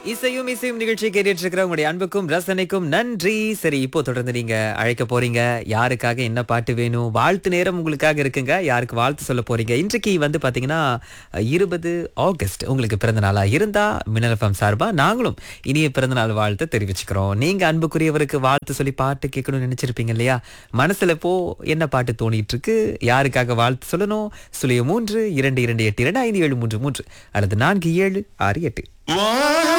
இசையும் இசையும் நிகழ்ச்சி கேட்டுட்டு இருக்கிற உங்களுடைய அன்புக்கும் ரசனைக்கும் நன்றி. சரி, இப்போ தொடர்ந்து நீங்க அழைக்க போறீங்க. யாருக்காக என்ன பாட்டு வேணும்? வாழ்த்து நேரம் உங்களுக்காக இருக்குங்க. யாருக்கு வாழ்த்து சொல்ல போறீங்க? இன்றைக்கு வந்து பாத்தீங்கன்னா 20 ஆகஸ்ட் உங்களுக்கு பிறந்த நாளா இருந்தா மின்னல் எஃப்எம் சார்பா நாங்களும் இனிய பிறந்தநாள் வாழ்த்து தெரிவிச்சுக்கிறோம். நீங்க அன்புக்குரியவருக்கு வாழ்த்து சொல்லி பாட்டு கேட்கணும்னு நினைச்சிருப்பீங்க இல்லையா? மனசுல இப்போ என்ன பாட்டு தோணிட்டு இருக்கு? யாருக்காக வாழ்த்து சொல்லணும்? 03 2228 2573 அல்லது 4768.